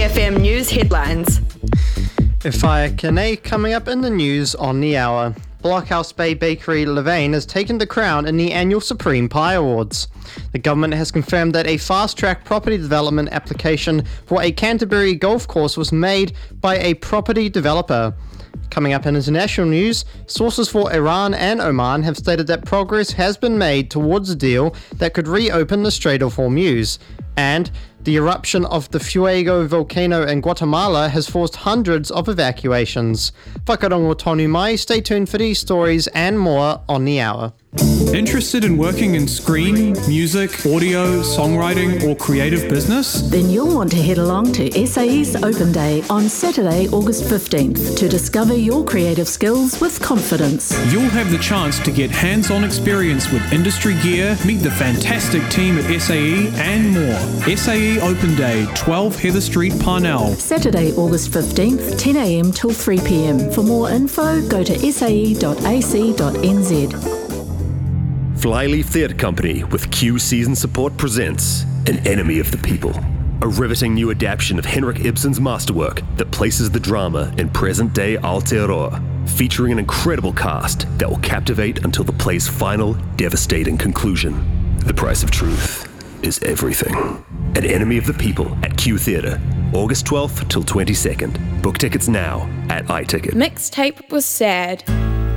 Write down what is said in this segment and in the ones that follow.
SAFM News headlines. Whaiakene coming up in the news on the hour. Blockhouse Bay Bakery Levain has taken the crown in the annual Supreme Pie Awards. The government has confirmed that a fast-track property development application for a Canterbury golf course was made by a property developer. Coming up in international news, sources for Iran and Oman have stated that progress has been made towards a deal that could reopen the Strait of Hormuz. And the eruption of the Fuego volcano in Guatemala has forced hundreds of evacuations. Whakarongo tonu mai, stay tuned for these stories and more on the hour. Interested in working in screen, music, audio, songwriting or creative business? Then you'll want to head along to SAE's Open Day on Saturday, August 15th to discover your creative skills with confidence. You'll have the chance to get hands-on experience with industry gear, meet the fantastic team at SAE and more. SAE Open Day, 12 Heather Street, Parnell. Saturday, August 15th, 10 a.m. till 3 p.m. For more info, go to sae.ac.nz. Flyleaf Theatre Company with Q Season Support presents An Enemy of the People, a riveting new adaptation of Henrik Ibsen's masterwork that places the drama in present-day Aotearoa, featuring an incredible cast that will captivate until the play's final, devastating conclusion. The price of truth is everything. An Enemy of the People at Q Theatre, August 12th till 22nd. Book tickets now at iTicket. Mixtape was sad.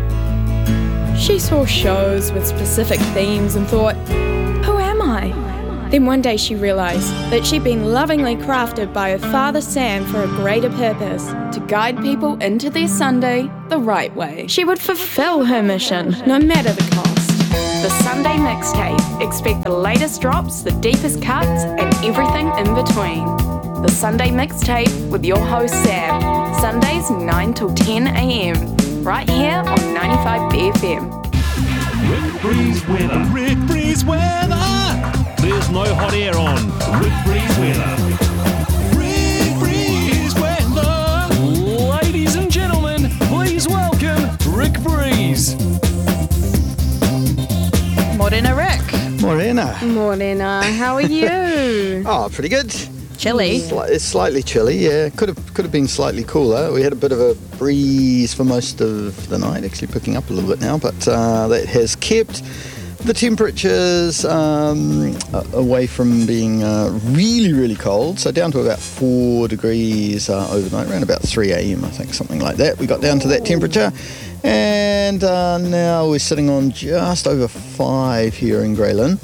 She saw shows with specific themes and thought, who am I? Then one day she realised that she'd been lovingly crafted by her father Sam for a greater purpose, to guide people into their Sunday the right way. She would fulfil her mission, no matter the cost. The Sunday Mixtape. Expect the latest drops, the deepest cuts, and everything in between. The Sunday Mixtape with your host Sam. Sundays 9 till 10 a.m. right here on 95 BFM. Rick Breeze weather. Rick Breeze weather. There's no hot air on. Rick Breeze weather. Rick Breeze weather. Ladies and gentlemen, please welcome Rick Breeze. Morena, Rick. Morena. Morena, how are you? Oh, pretty good. Chilly. It's slightly chilly, yeah. Could have been slightly cooler. We had a bit of a breeze for most of the night, actually picking up a little bit now, but that has kept the temperatures away from being really, really cold. So down to about 4 degrees overnight, around about 3 a.m, I think, something like that. We got down to that temperature. And now we're sitting on just over 5 here in Greylin.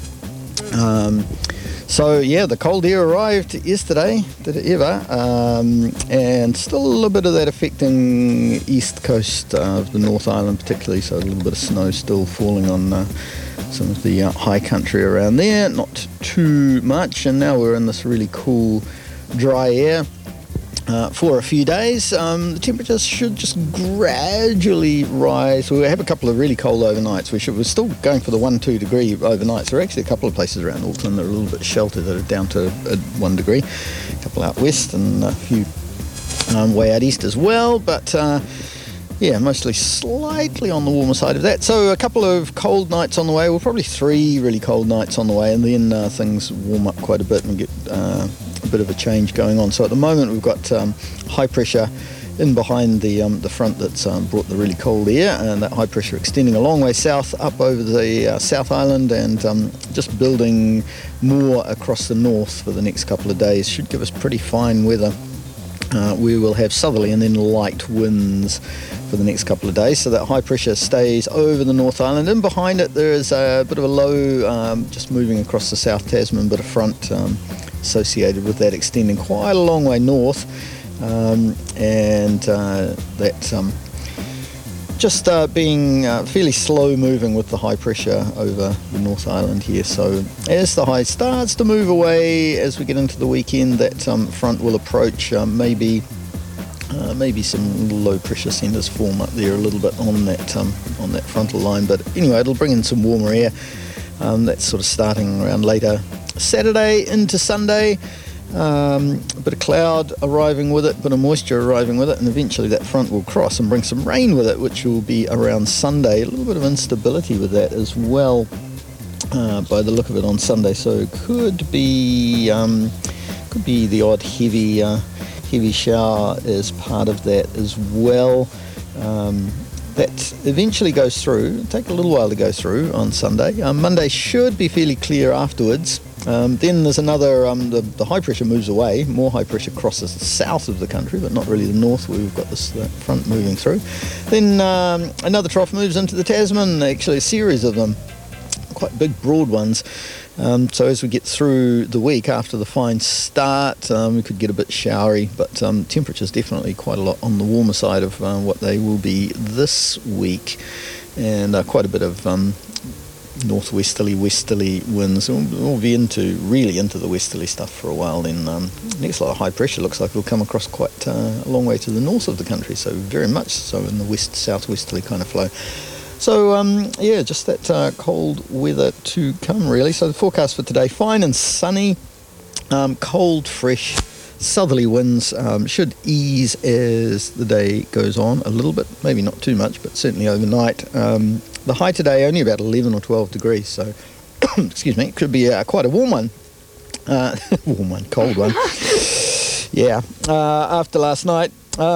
So yeah, the cold air arrived yesterday, did it ever, and still a little bit of that affecting east coast of the North Island particularly, so a little bit of snow still falling on some of the high country around there, not too much, and now we're in this really cool dry air. For a few days, the temperatures should just gradually rise. We'll have a couple of really cold overnights. We're still going for the 1-2 degree overnights. There are actually a couple of places around Auckland that are a little bit sheltered that are down to 1 degree. A couple out west and a few way out east as well. But yeah, mostly slightly on the warmer side of that. So a couple of cold nights on the way. Well, probably 3 really cold nights on the way, and then things warm up quite a bit and get a bit of a change going on. So at the moment we've got high pressure in behind the front that's brought the really cold air, and that high pressure extending a long way south up over the South Island and just building more across the north for the next couple of days. Should give us pretty fine weather. We will have southerly and then light winds for the next couple of days, so that high pressure stays over the North Island, and behind it there is a bit of a low just moving across the South Tasman, bit of front associated with that extending quite a long way north, and that just being fairly slow moving with the high pressure over the North Island here. So as the high starts to move away as we get into the weekend, that front will approach. Maybe some low pressure centres form up there a little bit on that frontal line, but anyway, it'll bring in some warmer air. That's sort of starting around later Saturday into Sunday. A bit of cloud arriving with it, a bit of moisture arriving with it, and eventually that front will cross and bring some rain with it, which will be around Sunday. A little bit of instability with that as well, by the look of it on Sunday. So could be the odd heavy shower as part of that as well. That eventually goes through. It'll take a little while to go through on Sunday. Monday should be fairly clear afterwards. Then there's another, the high pressure moves away. More high pressure crosses the south of the country, but not really the north where we've got this front moving through. Then another trough moves into the Tasman, actually a series of them, quite big, broad ones. So as we get through the week after the fine start, we could get a bit showery, but temperatures definitely quite a lot on the warmer side of what they will be this week, and quite a bit of northwesterly, westerly winds. We'll be really into the westerly stuff for a while. Then next lot of high pressure looks like it'll come across quite a long way to the north of the country, so very much so in the west-southwesterly kind of flow. So, just that cold weather to come, really. So the forecast for today, fine and sunny, cold, fresh, southerly winds should ease as the day goes on a little bit, maybe not too much, but certainly overnight. The high today only about 11 or 12 degrees, so, excuse me, it could be quite a warm one. Cold one. Yeah, after last night.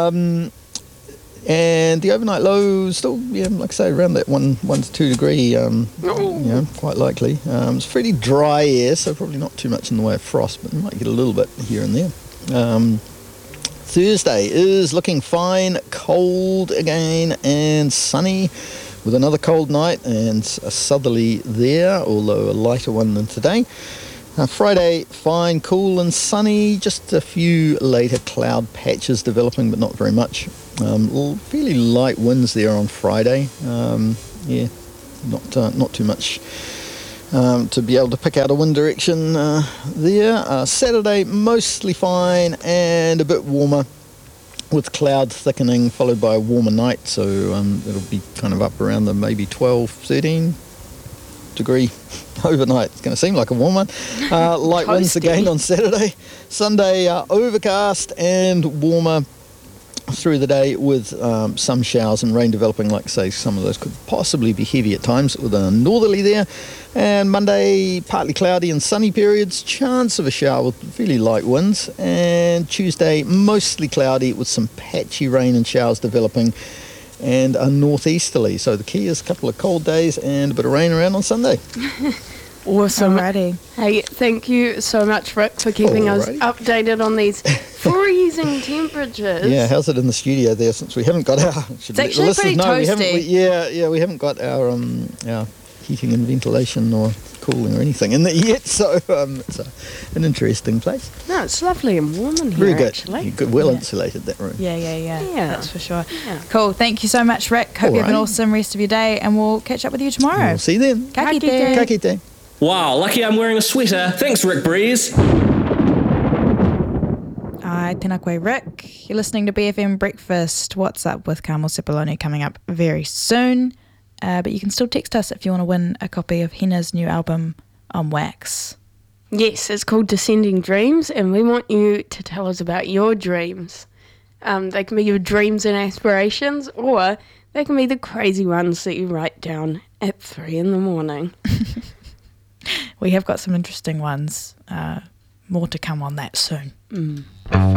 And the overnight low still, like I say, around that 1 to 2 degree, quite likely. It's pretty dry air, so probably not too much in the way of frost, but you might get a little bit here and there. Thursday is looking fine, cold again and sunny with another cold night and a southerly there, although a lighter one than today. Friday, fine, cool and sunny, just a few later cloud patches developing, but not very much. Fairly light winds there on Friday. Not too much to be able to pick out a wind direction there. Saturday, mostly fine and a bit warmer with cloud thickening, followed by a warmer night, so it'll be kind of up around the maybe 12, 13 degree overnight. It's going to seem like a warm one. Light winds again on Saturday. Sunday, overcast and warmer through the day with some showers and rain developing. Like I say, some of those could possibly be heavy at times with a northerly there. And Monday, partly cloudy and sunny periods, chance of a shower with fairly light winds. And Tuesday, mostly cloudy with some patchy rain and showers developing and a northeasterly. So the key is a couple of cold days and a bit of rain around on Sunday. Awesome. Alrighty. Hey, thank you so much, Rick, for keeping us updated on these freezing temperatures. Yeah, how's it in the studio there? Since we haven't got our, it's actually pretty toasty. We haven't got our heating and ventilation or cooling or anything in there yet. So it's an interesting place. No, it's lovely and warm in here. Very good. Actually. Good, well insulated that room. Yeah. That's for sure. Yeah. Cool. Thank you so much, Rick. Hope you have an awesome rest of your day, and we'll catch up with you tomorrow. We'll see you then. Ka kite. Ka kite. Wow, lucky I'm wearing a sweater. Thanks, Rick Breeze. Hi, tēnā koe, Rick. You're listening to BFM Breakfast. What's Up with Carmel Sepuloni coming up very soon. But you can still text us if you want to win a copy of Henna's new album on wax. Yes, it's called Descending Dreams, and we want you to tell us about your dreams. They can be your dreams and aspirations, or they can be the crazy ones that you write down at 3 a.m. We have got some interesting ones. More to come on that soon. If